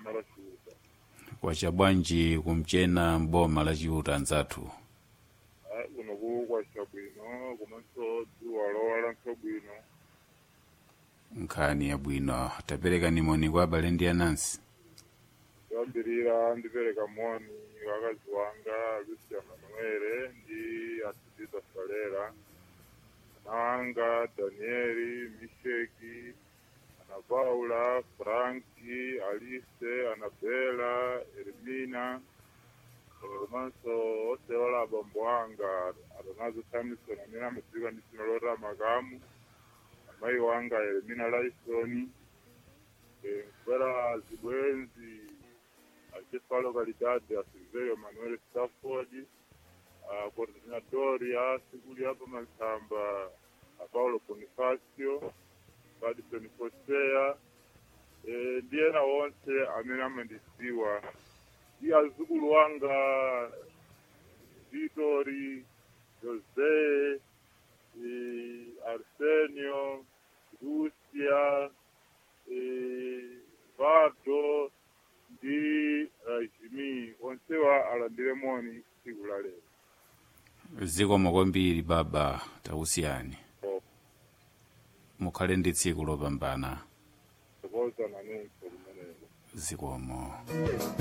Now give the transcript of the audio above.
mara Chiuta. Kwa chabwanji kumchena mboma la Chiuta anzathu. Kuno kwa chabwino, kumanso duwalola nchabwino. Nkhani ya bwino tapereka nimoni kwa abale ndi anansi. Yambirira ndipereka moni wakazi wanga Lucia Manuele ndi Asitiza Salera. Nanga, Danieli, Misheki, Ana Paula, Franki, Alice, Anabela, Ermina, romanso ose wala abambo wanga Adonazo Samson amene amadziwika ndi dzina lota Magamu, amayi wanga Ermina Laisoni, mkwera zibwenzi Achefa localidade a Silverio Manuel Stafford, coordinatori a Siguli hapa Masamba a Paulo Bonifacio, Badison Fosea, ndiena wonse amene amandisiwa. Ndi azukulu wanga Vitori, Jose, Arsenio, Lucia, Vardo, ndi Jimmy, onsewa alandire moni tsiku la lero. Zikomo kwambiri baba tausiyani. Mukhale ndi tsiku lopambana. Zikomo. Zikomo.